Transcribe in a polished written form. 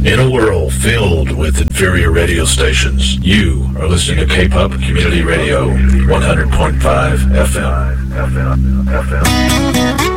In a world filled with inferior radio stations, you are listening to K-Pop Community Radio, 100.5 FM.